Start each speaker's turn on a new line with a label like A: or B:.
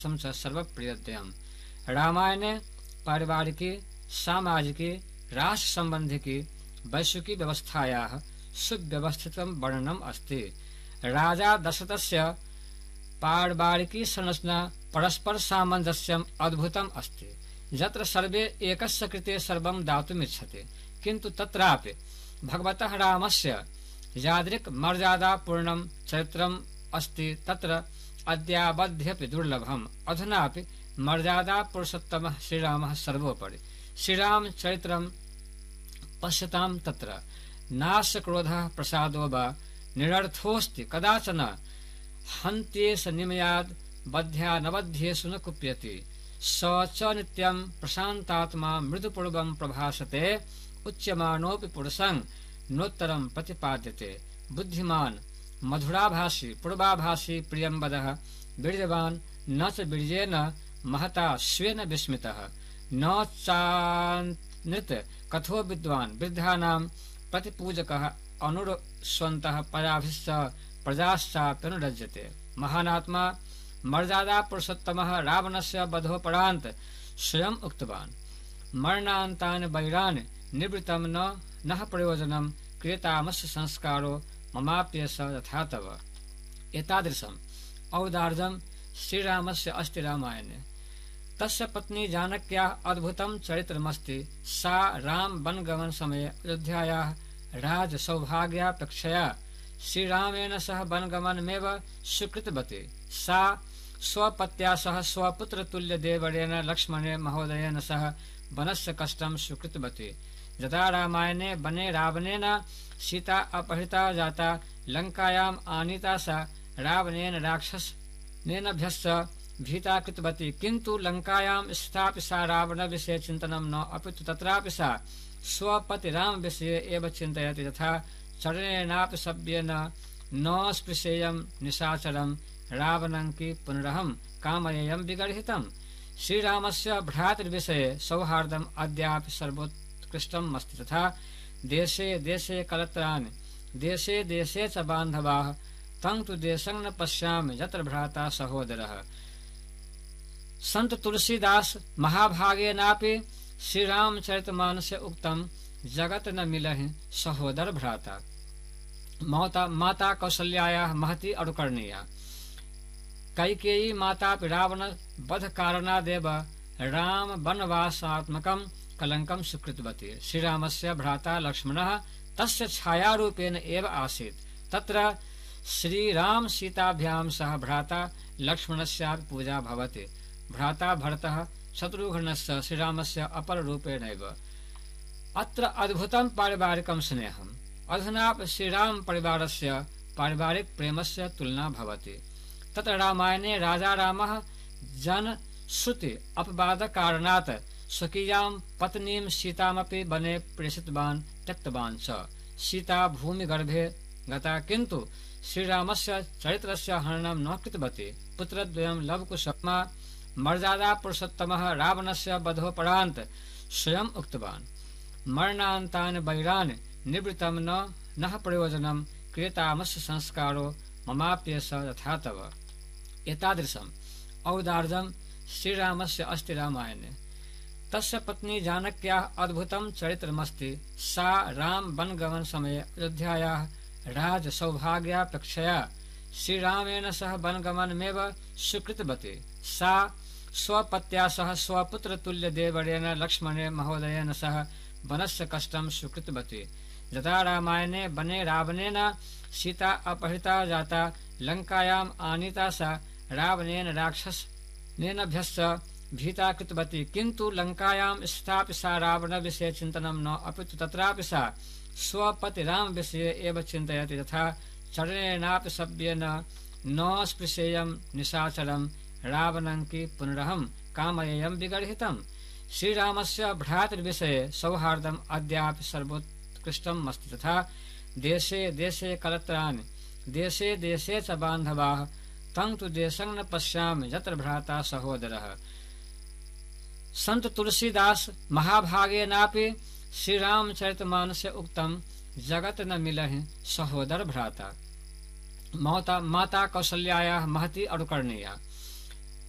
A: सर्वप्रियतम। रामायणे पारिवारिकी, सामाजिकी, राष्ट्र संबंधिकी, वैश्विकी व्यवस्थायाः सुव्यवस्थितं वर्णनम् अस्ति। राजा दशरथस्य पारिवारिकी संरचना परस्पर सामञ्जस्यम् अद्भुतम् अस्ति, यत्र सर्वे एकस्य कृते सर्वं दातुमिच्छति, किन्तु तत्रापि भगवतः रामस्य यादृक् मर्यादापूर्णं चरित्रम् अस्ति तत्र अद्यावध्यपि दुर्लभम्। अधुनापि मर्यादा पुरुषोत्तमः श्रीरामः सर्वोपरि। श्रीरामचरित्रं पश्यतां तत्र नास्य क्रोधः प्रसादो वा निरर्थोऽस्ति कदाचन। हन्त्येष निमयाद् बध्या नवध्येषु न कुप्यति। स च नित्यं प्रशान्तात्मा मृदुपूर्वं प्रभासते। उच्यमानोऽपि पुरुषं नोत्तरं प्रतिपाद्यते। बुद्धिमान् मधुराभाषी पूर्वाभाषी प्रियंवदः वीर्यवान् न च वीर्येण महता स्वेन विस्मितः। न चानृत कथो विद्वान् वृद्धानां प्रतिपूजकः अनुरस्वन्तः पराभिश्च प्रजाश्चाप्यनुरज्यते। महानात्मा मर्यादा पुरुषोत्तमः रावणस्य वधोपरान्त स्वयं उक्तवान्, मरणान्तानि वैराणि निवृत्तं नः प्रयोजनं क्रियतामस्य संस्कारो ममाप्यस यथा तव। एतादृशम् औदार्यं श्रीरामस्य अस्ति रामायणे। तस्य पत्नी जानक्याः अद्भुतं चरित्रमस्ति। सा राम वनगमन समये अयोध्यायाः राजसौभाग्यापेक्षया श्रीरामेण सह वनगमनमेव स्वीकृतवती। सा स्वपत्या सह स्वपुत्रतुल्यदेवरेण लक्ष्मणेन महोदयेन सह वनस्य कष्टं स्वीकृतवती। यदा रामायणे वने रावणेन सीता अपहृता जाता, लंकायाम् आनीता सा रावणेन राक्षसेभ्यश्च भीता कृतवती, किन्तु लंकायां स्थितापि सा रावण विषये चिन्तनं न, अपितु तत्रापि सा स्वपति राम विषये एव चिन्तयति। यथा चरणेनापि सव्येन न स्पृशेयं निशाचरं रावणं कि पुनरहं कामयेयं विगर्हितम्। श्रीरामस्य भ्रातृविषये सौहार्दम् अद्यापि सर्वोत्कृष्टम् अस्ति। तथा देशे देशे कलत्राणि, देशे देशे च बान्धवाः, तं तु देशं न पश्यामि यत्र भ्राता सहोदरः। संत तुलसीदास महाभागेनापि श्रीरामचरितमानसे उक्तं, जगत न मिलहि सहोदर भ्राता। माता कौसल्यायाः महती अनुकरणीया। कैकेयी मातापि रावण वध कारणादेव राम वनवासात्मकं कलंकं स्वीकृतवती। श्रीरामस्य भ्राता लक्ष्मणः तस्य छायारूपेण एव आसीत्। तत्र श्रीराम सीताभ्यां सह भ्राता लक्ष्मणस्यापि पूजा भवति। भ्राता भरतः शत्रुघ्नस्य श्रीरामस्य अपररूपेणैव। अत्र अद्भुतं पारिवारिकं स्नेहम्। अधुनापि श्रीराम परिवारस्य पारिवारिक प्रेमस्य तुलना भवति। तत्र रामायणे राजा रामः जनश्रुति अपवादकारणात् स्वकीयां पत्नीं सीतामपि वने प्रेषितवान् त्यक्तवान् च। सीता भूमिगर्भे गता, किन्तु श्रीरामस्य चरित्रस्य हननं न कृतवती। पुत्रद्वयं लवकुशमा मर्यादा पुरुषोत्तमः रावणस्य वधोपरान्त स्वयं उक्तवान्, मरणान्तानि वैराणि निवृत्तं नः प्रयोजनं क्रियतामस्य संस्कारो ममाप्यस यथा तव। एतादृशम् औदार्यं श्रीरामस्य अस्ति रामायणे। तस्य पत्नी जानक्याः अद्भुतं चरित्रमस्ति। सा राम वनगमन समये अयोध्यायाः राजसौभाग्यापेक्षया श्रीरामेण सह वनगमनमेव स्वीकृतवती। सा स्वपत्या सह स्वपुत्रतुल्यदेवरेण लक्ष्मणेन महोदयेन सह वनस्य कष्टं स्वीकृतवती। यदा रामायणे वने रावणेन सीता अपहृता जाता, लंकायाम् आनीता सा रावणेन राक्षसेभ्यश्च भीता कृतवती, किन्तु लंकायां स्थितापि सा रावण विषये चिन्तनं न, अपितु तत्रापि सा स्वपति राम विषये एव चिन्तयति। यथा चरणेनापि सव्येन न स्पृशेयं निशाचरं रावणं कि पुनरहं कामयेयं विगर्हितम्। श्रीरामस्य भ्रातृविषये सौहार्दम् अद्यापि सर्वोत्कृष्टम् अस्ति। तथा देशे देशे कलत्राणि, देशे देशे च बान्धवाः, तं तु देशं न पश्यामि यत्र भ्राता सहोदरः। संत तुलसीदास महाभागेनापि श्रीरामचरितमानसे उक्तं, जगत न मिलहि सहोदर भ्राता। माता कौसल्यायाः महती अनुकरणीया।